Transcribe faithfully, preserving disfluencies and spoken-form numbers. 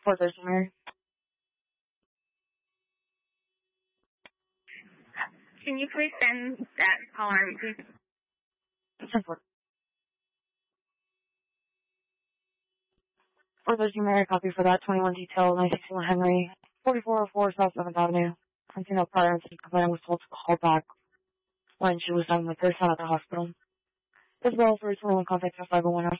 four Thursday, Mary. Can you please send that call on repeat? ten four. four Thursday, Mary, copy for that. twenty-one detail, nine sixty-one Henry, forty-four oh four South seventh Avenue. Continue prior incident complaint was told to call back when she was done with her son at the hospital. As well, for twenty-one contact at five oh one